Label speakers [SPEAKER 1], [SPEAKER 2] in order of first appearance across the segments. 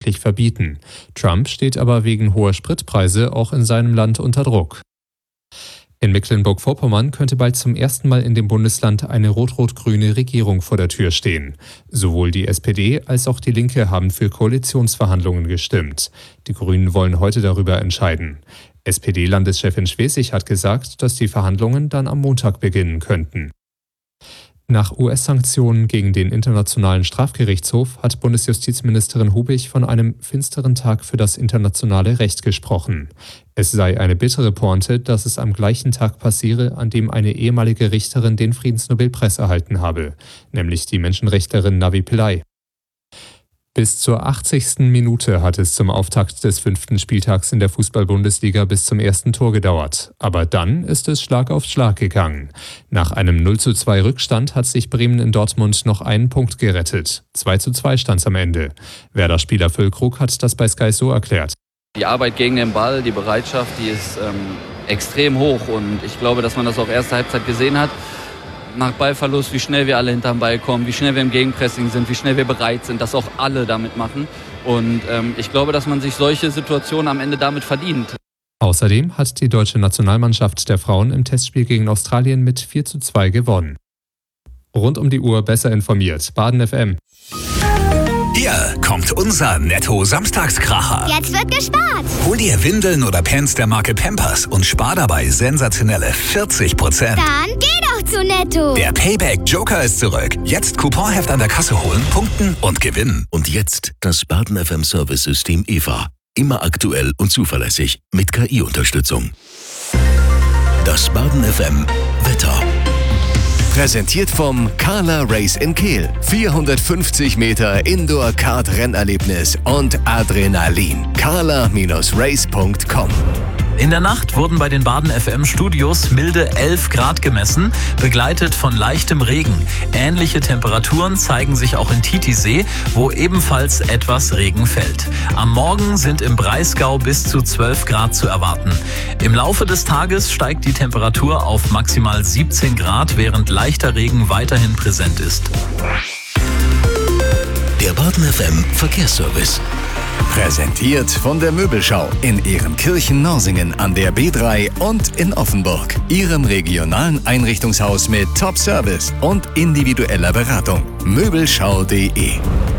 [SPEAKER 1] tatsächlich verbieten. Trump steht aber wegen hoher Spritpreise auch in seinem Land unter Druck. In Mecklenburg-Vorpommern könnte bald zum ersten Mal in dem Bundesland eine rot-rot-grüne Regierung vor der Tür stehen. Sowohl die SPD als auch die Linke haben für Koalitionsverhandlungen gestimmt. Die Grünen wollen heute darüber entscheiden. SPD-Landeschefin Schwesig hat gesagt, dass die Verhandlungen dann am Montag beginnen könnten. Nach US-Sanktionen gegen den Internationalen Strafgerichtshof hat Bundesjustizministerin Hubig von einem finsteren Tag für das internationale Recht gesprochen. Es sei eine bittere Pointe, dass es am gleichen Tag passiere, an dem eine ehemalige Richterin den Friedensnobelpreis erhalten habe, nämlich die Menschenrechtlerin Navi Pillay. Bis zur 80. Minute hat es zum Auftakt des 5. Spieltags in der Fußball-Bundesliga bis zum ersten Tor gedauert. Aber dann ist es Schlag auf Schlag gegangen. Nach einem 0:2 Rückstand hat sich Bremen in Dortmund noch einen Punkt gerettet. 2:2 stand es am Ende. Werder-Spieler Füllkrug hat das bei Sky so erklärt.
[SPEAKER 2] Die Arbeit gegen den Ball, die Bereitschaft, die ist extrem hoch. Und ich glaube, dass man das auch erste Halbzeit gesehen hat. Nach Ballverlust, wie schnell wir alle hinterm Ball kommen, wie schnell wir im Gegenpressing sind, wie schnell wir bereit sind, dass auch alle damit machen. Und ich glaube, dass man sich solche Situationen am Ende damit verdient.
[SPEAKER 1] Außerdem hat die deutsche Nationalmannschaft der Frauen im Testspiel gegen Australien mit 4:2 gewonnen. Rund um die Uhr besser informiert. Baden FM.
[SPEAKER 3] Hier kommt unser Netto-Samstagskracher.
[SPEAKER 4] Jetzt wird gespart.
[SPEAKER 3] Hol dir Windeln oder Pants der Marke Pampers und spar dabei sensationelle 40%.
[SPEAKER 4] Dann geh doch zu Netto.
[SPEAKER 3] Der Payback-Joker ist zurück. Jetzt Couponheft an der Kasse holen, punkten und gewinnen.
[SPEAKER 5] Und jetzt das Baden FM Service-System EVA. Immer aktuell und zuverlässig mit KI-Unterstützung. Das Baden FM Wetter. Präsentiert vom Carla Race in Kehl. 450 Meter Indoor-Kart-Rennerlebnis und Adrenalin. carla-race.com.
[SPEAKER 6] In der Nacht wurden bei den Baden FM Studios milde 11 Grad gemessen, begleitet von leichtem Regen. Ähnliche Temperaturen zeigen sich auch in Titisee, wo ebenfalls etwas Regen fällt. Am Morgen sind im Breisgau bis zu 12 Grad zu erwarten. Im Laufe des Tages steigt die Temperatur auf maximal 17 Grad, während leichter Regen weiterhin präsent ist.
[SPEAKER 5] Der Baden FM Verkehrsservice. Präsentiert von der Möbelschau in Ehrenkirchen-Norsingen an der B3 und in Offenburg. Ihrem regionalen Einrichtungshaus mit Top-Service und individueller Beratung. Möbelschau.de.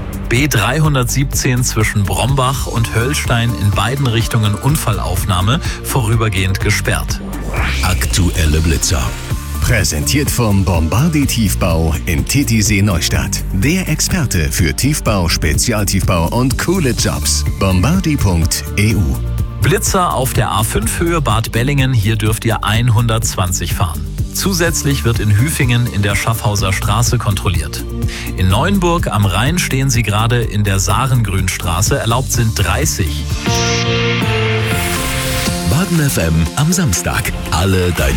[SPEAKER 6] B317 zwischen Brombach und Höllstein in beiden Richtungen Unfallaufnahme, vorübergehend gesperrt.
[SPEAKER 5] Aktuelle Blitzer. Präsentiert vom Bombardi Tiefbau in Titisee Neustadt. Der Experte für Tiefbau, Spezialtiefbau und coole Jobs. Bombardi.eu.
[SPEAKER 6] Blitzer auf der A5-Höhe Bad Bellingen, hier dürft ihr 120 fahren. Zusätzlich wird in Hüfingen in der Schaffhauser Straße kontrolliert. In Neuenburg am Rhein stehen sie gerade in der Sarengrünstraße, erlaubt sind 30.
[SPEAKER 5] Baden FM am Samstag. Alle deine